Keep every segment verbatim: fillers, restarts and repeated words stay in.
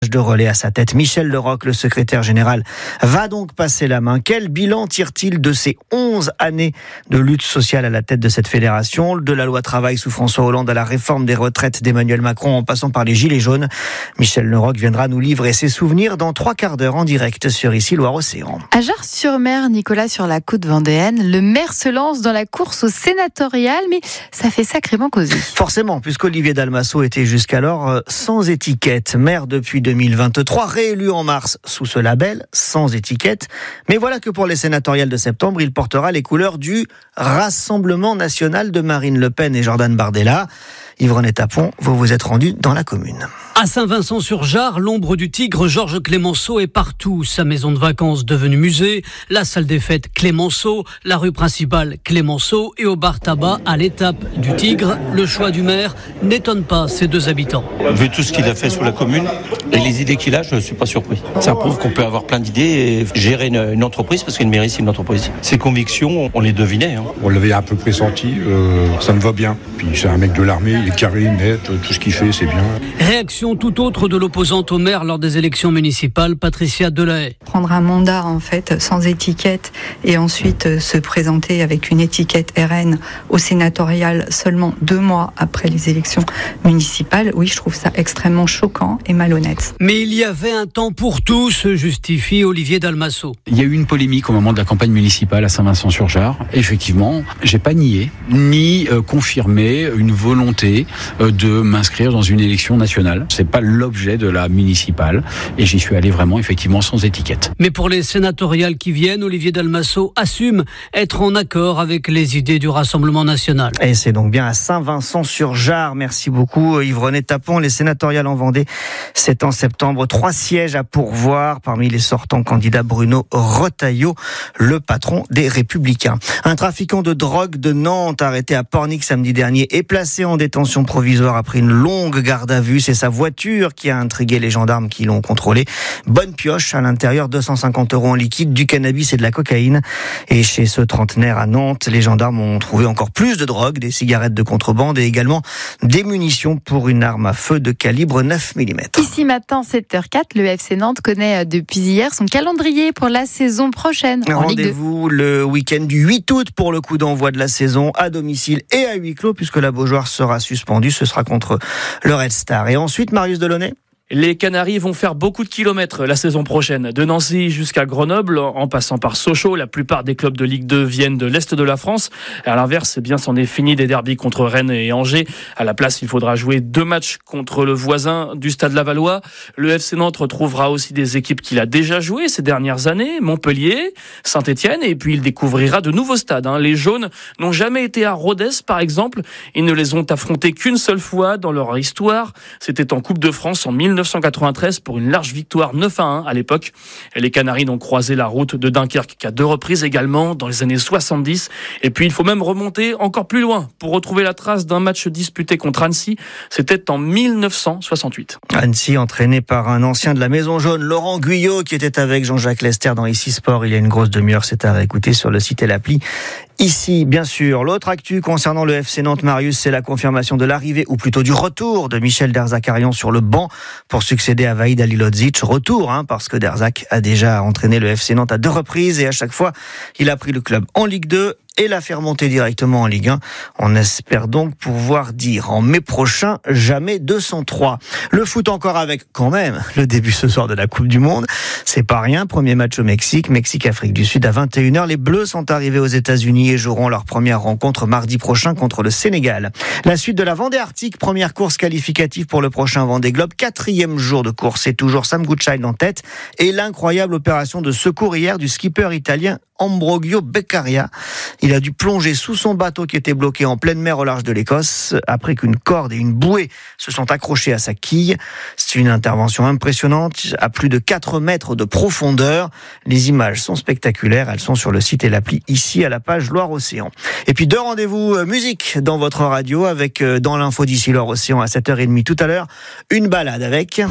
passage de relais à sa tête. Michel Leroc, le secrétaire général, va donc passer la main. Quel bilan tire-t-il de ces onze années de lutte sociale à la tête de cette fédération, de la loi travail sous François Hollande à la réforme des retraites d'Emmanuel Macron en passant par les Gilets jaunes? Michel Leroc viendra nous livrer ses souvenirs dans trois quarts d'heure en direct sur Ici Loire-Océan. À Jars-sur-Mer, Nicolas, sur la côte vendéenne, le maire se lance dans la course au sénatorial, mais ça fait sacrément causer. Forcément, puisqu'Olivier Dalmasso était jusqu'alors sans étiquette. Maire depuis deux mille vingt-trois, réélu en mars sous ce label, sans étiquette. Mais voilà que pour les sénatoriales de septembre, il portera les couleurs du Rassemblement national de Marine Le Pen et Jordan Bardella. Yvonne Tapon, vous vous êtes rendu dans la commune. À Saint-Vincent-sur-Jard, l'ombre du tigre Georges Clémenceau est partout. Sa maison de vacances devenue musée, la salle des fêtes Clémenceau, la rue principale Clémenceau et au bar tabac à l'étape du tigre. Le choix du maire n'étonne pas ses deux habitants. Vu tout ce qu'il a fait sous la commune et les idées qu'il a, je ne suis pas surpris. Ça prouve qu'on peut avoir plein d'idées et gérer une, une entreprise, parce qu'une mairie c'est une entreprise. Ses convictions, on les devinait. Hein. On l'avait un peu pressenti, euh, ça me va bien. Puis c'est un mec de l'armée, il est carré, net, tout ce qu'il fait c'est bien. Réaction tout autre de l'opposante au maire lors des élections municipales, Patricia Delahaye. Prendre un mandat en fait sans étiquette et ensuite se présenter avec une étiquette R N au sénatorial seulement deux mois après les élections municipales, oui, je trouve ça extrêmement choquant et malhonnête. Mais il y avait un temps pour tout, se justifie Olivier Dalmasso. Il y a eu une polémique au moment de la campagne municipale à Saint-Vincent-sur-Jard. Effectivement, j'ai pas nié ni euh, confirmé une volonté euh, de m'inscrire dans une élection nationale. C'est pas l'objet de la municipale et j'y suis allé vraiment effectivement sans étiquette. Mais pour les sénatoriales qui viennent, Olivier Dalmasso assume être en accord avec les idées du Rassemblement national. Et c'est donc bien à Saint-Vincent-sur-Jard. Merci beaucoup Yvonne Tapon. Les sénatoriales en Vendée, c'est en septembre. Trois sièges à pourvoir. Parmi les sortants candidats, Bruno Retailleau, le patron des Républicains. Un trafiquant de drogue de Nantes arrêté à Pornic samedi dernier est placé en détention provisoire après une longue garde à vue. C'est sa voiture qui a intrigué les gendarmes qui l'ont contrôlé. Bonne pioche à l'intérieur, deux cent cinquante euros en liquide, du cannabis et de la cocaïne. Et chez ce trentenaire à Nantes, les gendarmes ont trouvé encore plus de drogue, des cigarettes de contrebande et également des munitions pour une arme à feu de calibre neuf millimètres. Ici matin, sept heures zéro quatre, le F C Nantes connaît depuis hier son calendrier pour la saison prochaine en Ligue deux. Rendez-vous le week-end du huit août pour le coup d'envoi de la saison à domicile et à huis clos puisque la Beaujoire sera suspendue. Ce sera contre le Red Star. Et ensuite, Marius Delaunay. Les Canaries vont faire beaucoup de kilomètres la saison prochaine. De Nancy jusqu'à Grenoble, en passant par Sochaux, la plupart des clubs de Ligue deux viennent de l'Est de la France. À l'inverse, eh bien, c'en est fini des derbys contre Rennes et Angers. À la place, il faudra jouer deux matchs contre le voisin du Stade Lavallois. Le F C Nantes retrouvera aussi des équipes qu'il a déjà jouées ces dernières années, Montpellier, Saint-Étienne, et puis il découvrira de nouveaux stades. Les Jaunes n'ont jamais été à Rodez, par exemple. Ils ne les ont affrontés qu'une seule fois dans leur histoire. C'était en Coupe de France en mille neuf cent quatre-vingt-treize pour une large victoire neuf à un à l'époque. Et les Canaries n'ont croisé la route de Dunkerque qu'à deux reprises également dans les années soixante-dix. Et puis il faut même remonter encore plus loin pour retrouver la trace d'un match disputé contre Annecy. C'était en mille neuf cent soixante-huit. Annecy entraîné par un ancien de la Maison Jaune, Laurent Guyot, qui était avec Jean-Jacques Lester dans Ici Sport il y a une grosse demi-heure. C'est à réécouter sur le site et l'appli. Ici, bien sûr, l'autre actu concernant le F C Nantes, Marius, c'est la confirmation de l'arrivée, ou plutôt du retour de Michel Derzakarian sur le banc pour succéder à Vahid Halilodzic. Retour, hein, parce que Derzak a déjà entraîné le F C Nantes à deux reprises et à chaque fois, il a pris le club en Ligue deux et l'a fait remonter directement en Ligue un. On espère donc pouvoir dire en mai prochain, jamais deux cent trois. Le foot encore avec, quand même, le début ce soir de la Coupe du Monde. C'est pas rien. Premier match au Mexique. Mexique-Afrique du Sud à vingt et une heures. Les Bleus sont arrivés aux États-Unis et joueront leur première rencontre mardi prochain contre le Sénégal. La suite de la Vendée Arctique. Première course qualificative pour le prochain Vendée Globe. Quatrième jour de course. C'est toujours Sam Goodchild en tête. Et l'incroyable opération de secours hier du skipper italien Ambrogio Beccaria. Il a dû plonger sous son bateau qui était bloqué en pleine mer au large de l'Écosse après qu'une corde et une bouée se sont accrochées à sa quille. C'est une intervention impressionnante à plus de quatre mètres de profondeur. Les images sont spectaculaires. Elles sont sur le site et l'appli ici à la page Loire-Océan. Et puis deux rendez-vous musique dans votre radio avec dans l'info d'ici Loire-Océan à sept heures trente tout à l'heure. Une balade avec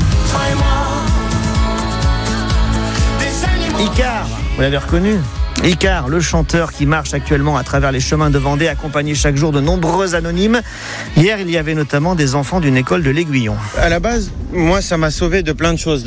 Icar. Vous l'avez reconnu ? Icar, le chanteur qui marche actuellement à travers les chemins de Vendée, accompagné chaque jour de nombreux anonymes. Hier, il y avait notamment des enfants d'une école de l'Aiguillon. À la base, moi, ça m'a sauvé de plein de choses.